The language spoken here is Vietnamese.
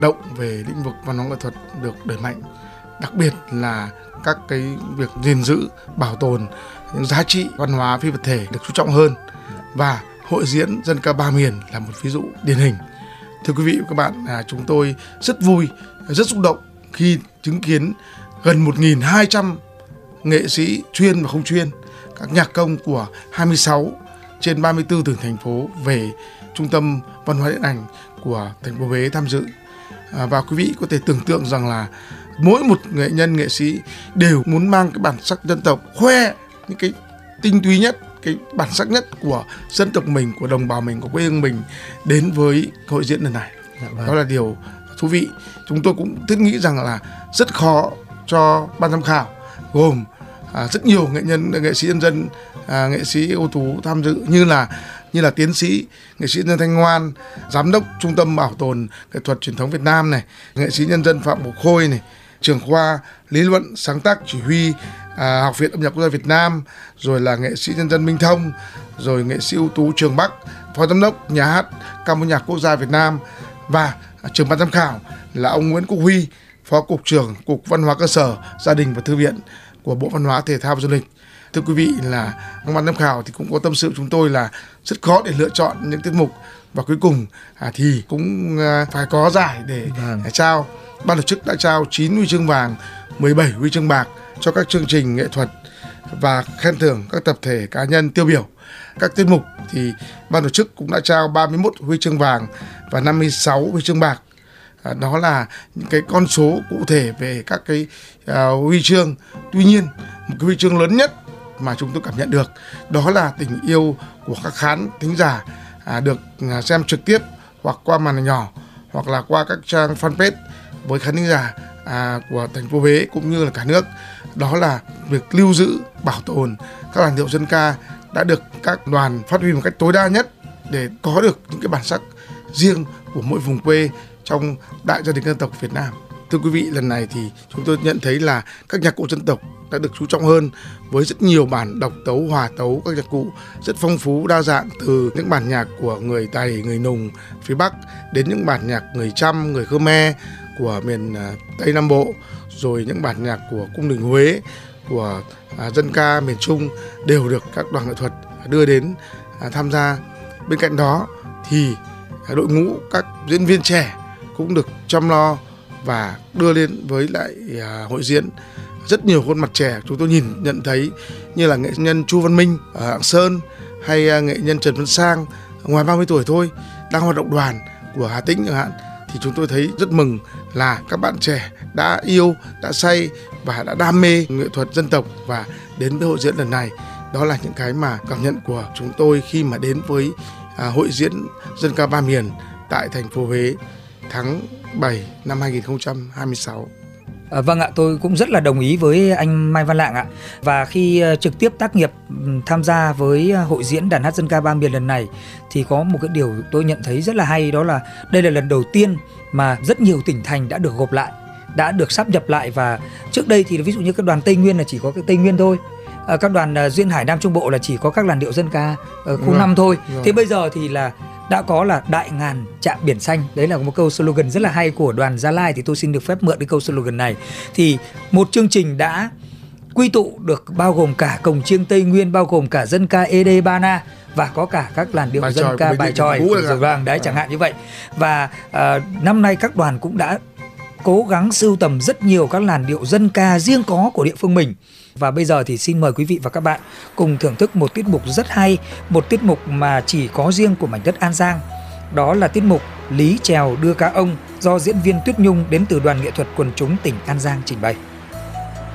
động về lĩnh vực văn hóa nghệ thuật được đẩy mạnh, đặc biệt là các cái việc gìn giữ, bảo tồn những giá trị văn hóa phi vật thể được chú trọng hơn, và hội diễn dân ca ba miền là một ví dụ điển hình. Thưa quý vị và các bạn, chúng tôi rất vui, rất xúc động khi chứng kiến gần 1.200 nghệ sĩ chuyên và không chuyên, các nhạc công của 26 trên 34 tỉnh thành phố về Trung tâm Văn hóa Điện ảnh của thành phố Huế tham dự. Và quý vị có thể tưởng tượng rằng là mỗi một nghệ nhân, nghệ sĩ đều muốn mang cái bản sắc dân tộc, khoe những cái tinh túy nhất, cái bản sắc nhất của dân tộc mình, của đồng bào mình, của quê hương mình đến với hội diễn lần này. Đó là điều thú vị. Chúng tôi cũng thiết nghĩ rằng là rất khó cho ban giám khảo gồm rất nhiều nghệ nhân, nghệ sĩ nhân dân, nghệ sĩ ưu tú tham dự như là tiến sĩ nghệ sĩ nhân dân Thanh Ngoan, giám đốc Trung tâm Bảo tồn Nghệ thuật Truyền thống Việt Nam này, nghệ sĩ nhân dân Phạm Bổ Khôi này, trưởng khoa lý luận sáng tác chỉ huy Học viện Âm nhạc Quốc gia Việt Nam, rồi là nghệ sĩ nhân dân Minh Thông, rồi nghệ sĩ ưu tú Trường Bắc, phó giám đốc nhà hát ca mối nhạc quốc gia Việt Nam, và trưởng ban giám khảo là ông Nguyễn Quốc Huy, phó cục trưởng Cục Văn hóa cơ sở, Gia đình và Thư viện của Bộ Văn hóa Thể thao và Du lịch. Thưa quý vị, là ban giám khảo thì cũng có tâm sự chúng tôi là rất khó để lựa chọn những tiết mục, và cuối cùng thì cũng phải có giải để trao. Ban tổ chức đã trao 9 huy chương vàng, 17 huy chương bạc cho các chương trình nghệ thuật và khen thưởng các tập thể cá nhân tiêu biểu. Các tiết mục thì ban tổ chức cũng đã trao 31 huy chương vàng và 56 huy chương bạc. Đó là những cái con số cụ thể về các cái huy chương. Tuy nhiên, một cái huy chương lớn nhất mà chúng tôi cảm nhận được đó là tình yêu của các khán thính giả được xem trực tiếp hoặc qua màn hình nhỏ hoặc là qua các trang fanpage với khán thính giả của thành phố Huế cũng như là cả nước. Đó là việc lưu giữ, bảo tồn các làn điệu dân ca đã được các đoàn phát huy một cách tối đa nhất để có được những cái bản sắc riêng của mỗi vùng quê trong đại gia đình dân tộc Việt Nam. Thưa quý vị, lần này thì chúng tôi nhận thấy là các nhạc cụ dân tộc đã được chú trọng hơn với rất nhiều bản độc tấu, hòa tấu, các nhạc cụ rất phong phú, đa dạng, từ những bản nhạc của người Tày, người Nùng phía Bắc đến những bản nhạc người Chăm, người Khmer của miền Tây Nam Bộ, rồi những bản nhạc của cung đình Huế, của dân ca miền Trung đều được các đoàn nghệ thuật đưa đến tham gia. Bên cạnh đó thì đội ngũ các diễn viên trẻ cũng được chăm lo và đưa lên với lại hội diễn. Rất nhiều khuôn mặt trẻ chúng tôi nhận thấy như là nghệ nhân Chu Văn Minh ở Lạng Sơn hay nghệ nhân Trần Văn Sang ngoài 30 tuổi thôi đang hoạt động đoàn của Hà Tĩnh chẳng hạn, thì chúng tôi thấy rất mừng là các bạn trẻ đã yêu, đã say và đã đam mê nghệ thuật dân tộc và đến với hội diễn lần này. Đó là những cái mà cảm nhận của chúng tôi khi mà đến với hội diễn dân ca ba miền tại thành phố Huế tháng 7 năm 2026. Vâng ạ, tôi cũng rất là đồng ý với anh Mai Văn Lạng ạ. Và khi trực tiếp tác nghiệp tham gia với hội diễn đàn hát dân ca ba miền lần này thì có một cái điều tôi nhận thấy rất là hay, đó là đây là lần đầu tiên mà rất nhiều tỉnh thành đã được gộp lại, đã được sáp nhập lại. Và trước đây thì ví dụ như các đoàn Tây Nguyên là chỉ có cái Tây Nguyên thôi, các đoàn duyên hải Nam Trung Bộ là chỉ có các làn điệu dân ca khu 5 thôi. Thế bây giờ thì là đã có là đại ngàn trạm biển xanh. Đấy là một câu slogan rất là hay của đoàn Gia Lai, thì tôi xin được phép mượn cái câu slogan này. Thì một chương trình đã quy tụ được bao gồm cả cồng chiêng Tây Nguyên, bao gồm cả dân ca Ede Ba Na và có cả các làn điệu dân ca bài tròi rồi vàng đấy chẳng hạn như vậy. Và năm nay các đoàn cũng đã cố gắng sưu tầm rất nhiều các làn điệu dân ca riêng có của địa phương mình. Và bây giờ thì xin mời quý vị và các bạn cùng thưởng thức một tiết mục rất hay, một tiết mục mà chỉ có riêng của mảnh đất An Giang. Đó là tiết mục Lý Trèo Đưa Cá Ông do diễn viên Tuyết Nhung đến từ Đoàn Nghệ thuật Quần chúng tỉnh An Giang trình bày.